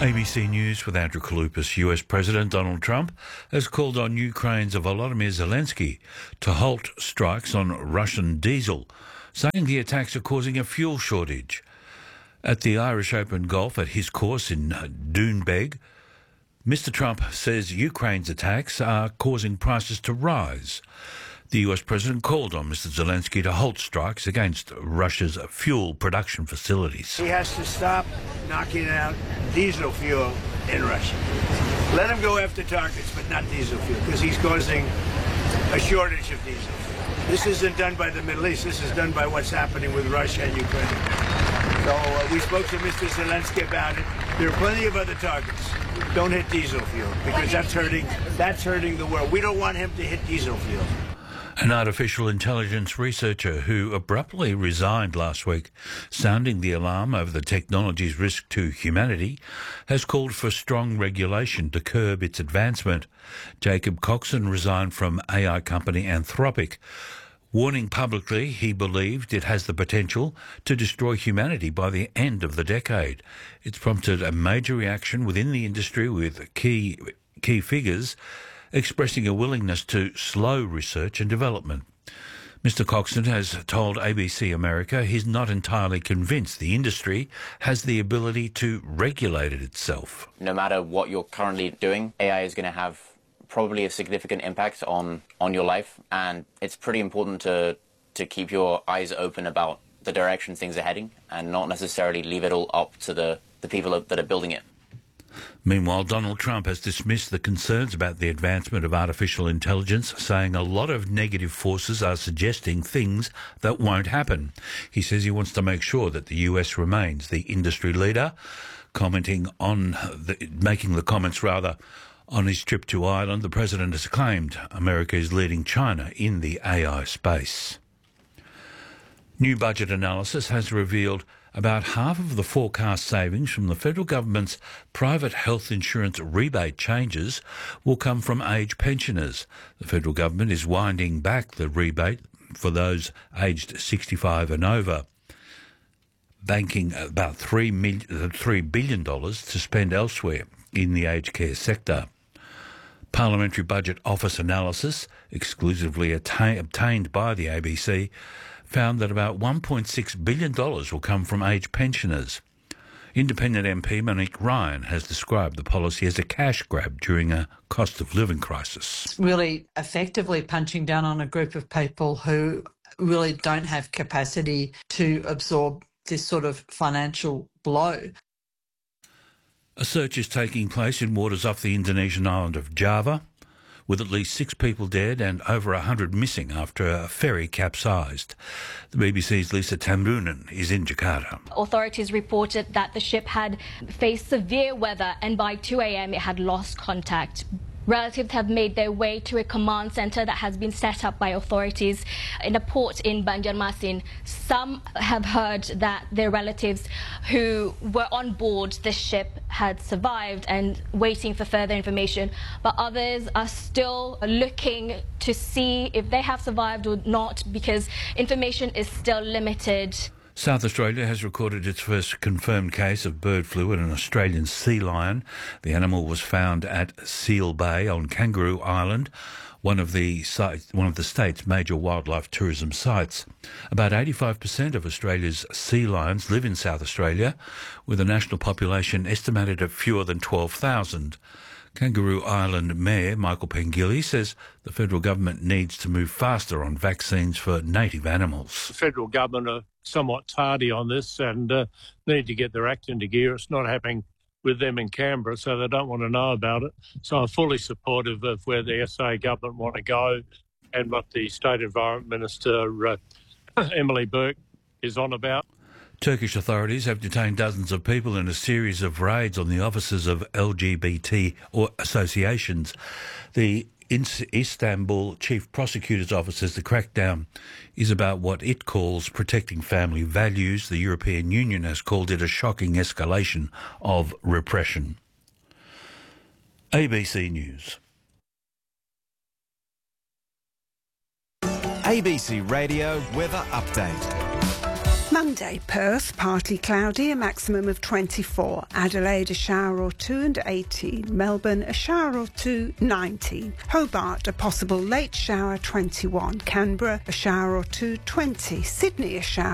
ABC News with Andrew Kaloupas. US President Donald Trump has called on Ukraine's Volodymyr Zelensky to halt strikes on Russian diesel, saying the attacks are causing a fuel shortage. At the Irish Open Golf at his course in Doonbeg, Mr. Trump says Ukraine's attacks are causing prices to rise. The US President called on Mr. Zelensky to halt strikes against Russia's fuel production facilities. He has to stop knocking out diesel fuel in Russia. Let him go after targets, but not diesel fuel, because he's causing a shortage of diesel fuel. This isn't done by the Middle East. This is done by what's happening with Russia and Ukraine. So we spoke to Mr. Zelensky about it. There are plenty of other targets. Don't hit diesel fuel, because that's hurting the world. We don't want him to hit diesel fuel. An artificial intelligence researcher who abruptly resigned last week, sounding the alarm over the technology's risk to humanity, has called for strong regulation to curb its advancement. Jacob Coxon resigned from AI company Anthropic, warning publicly he believed it has the potential to destroy humanity by the end of the decade. It's prompted a major reaction within the industry, with key figures expressing a willingness to slow research and development. Mr. Coxon has told ABC America he's not entirely convinced the industry has the ability to regulate it itself. No matter what you're currently doing, AI is going to have probably a significant impact on your life, and it's pretty important to keep your eyes open about the direction things are heading and not necessarily leave it all up to the people that are building it. Meanwhile, Donald Trump has dismissed the concerns about the advancement of artificial intelligence, saying a lot of negative forces are suggesting things that won't happen. He says he wants to make sure that the US remains the industry leader, making the comments on his trip to Ireland. The president has claimed America is leading China in the AI space. New budget analysis has revealed about half of the forecast savings from the federal government's private health insurance rebate changes will come from aged pensioners. The federal government is winding back the rebate for those aged 65 and over, banking about $3 billion to spend elsewhere in the aged care sector. Parliamentary Budget Office analysis, exclusively obtained by the ABC, found that about $1.6 billion will come from aged pensioners. Independent MP Monique Ryan has described the policy as a cash grab during a cost of living crisis. Really effectively punching down on a group of people who really don't have capacity to absorb this sort of financial blow. A search is taking place in waters off the Indonesian island of Java, with at least 6 people dead and over 100 missing after a ferry capsized. The BBC's Lisa Tambunan is in Jakarta. Authorities reported that the ship had faced severe weather and by 2 a.m. it had lost contact. Relatives have made their way to a command centre that has been set up by authorities in a port in Banjarmasin. Some have heard that their relatives who were on board the ship had survived and waiting for further information, but others are still looking to see if they have survived or not, because information is still limited. South Australia has recorded its first confirmed case of bird flu in an Australian sea lion. The animal was found at Seal Bay on Kangaroo Island, one of the state's major wildlife tourism sites. About 85% of Australia's sea lions live in South Australia, with a national population estimated at fewer than 12,000. Kangaroo Island Mayor Michael Pengilly says the federal government needs to move faster on vaccines for native animals. The federal government are somewhat tardy on this and need to get their act into gear. It's not happening with them in Canberra, so they don't want to know about it. So I'm fully supportive of where the SA government want to go and what the State Environment Minister, Emily Burke, is on about. Turkish authorities have detained dozens of people in a series of raids on the offices of LGBT associations. The Istanbul Chief Prosecutor's Office says the crackdown is about what it calls protecting family values. The European Union has called it a shocking escalation of repression. ABC News. ABC Radio Weather Update. Monday, Perth, partly cloudy, a maximum of 24. Adelaide, a shower or two and 18. Melbourne, a shower or two, 19. Hobart, a possible late shower, 21. Canberra, a shower or two, 20. Sydney, a shower